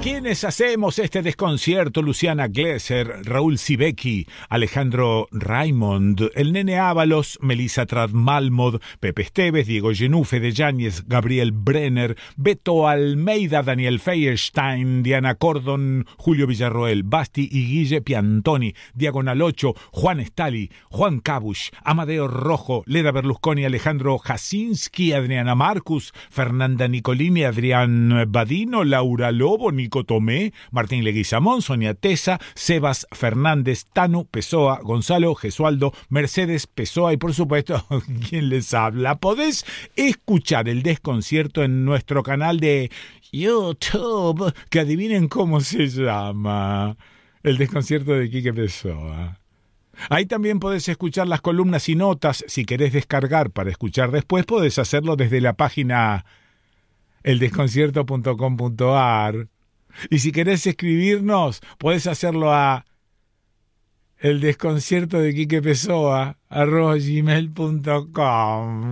¿Quiénes hacemos este desconcierto? Luciana Glesser, Raúl Sibeki, Alejandro Raymond, el Nene Ábalos, Melissa Tradmalmod, Pepe Esteves, Diego Genufe de Yáñez, Gabriel Brenner, Beto Almeida, Daniel Feierstein, Diana Cordon, Julio Villarroel, Basti y Guille Piantoni, Diagonal 8, Juan Stali, Juan Cabush, Amadeo Rojo, Leda Berlusconi, Alejandro Jasinski, Adriana Marcus, Fernanda Nicolini, Adrián Badino, Laura Lobo, Nico Tomé, Martín Leguizamón, Sonia Tesa, Sebas Fernández, Tanu Pessoa, Gonzalo Gesualdo, Mercedes Pessoa y por supuesto, ¿quién les habla? Podés escuchar el desconcierto en nuestro canal de YouTube, que adivinen cómo se llama. El desconcierto de Quique Pessoa. Ahí también podés escuchar las columnas y notas. Si querés descargar para escuchar después, podés hacerlo desde la página eldesconcierto.com.ar. Y si querés escribirnos, podés hacerlo a eldesconciertodequiquepessoa@gmail.com.